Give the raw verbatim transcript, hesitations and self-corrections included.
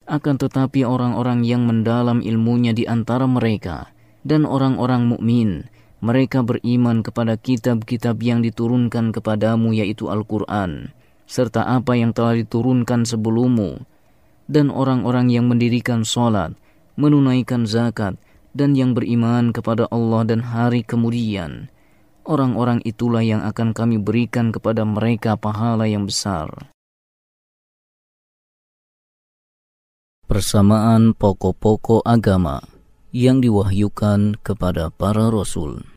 Akan tetapi orang-orang yang mendalam ilmunya di antara mereka dan orang-orang mukmin, mereka beriman kepada kitab-kitab yang diturunkan kepadamu, yaitu Al-Quran, serta apa yang telah diturunkan sebelummu. Dan orang-orang yang mendirikan salat, menunaikan zakat, dan yang beriman kepada Allah dan hari kemudian, orang-orang itulah yang akan kami berikan kepada mereka pahala yang besar. Persamaan pokok-pokok agama yang diwahyukan kepada para rasul.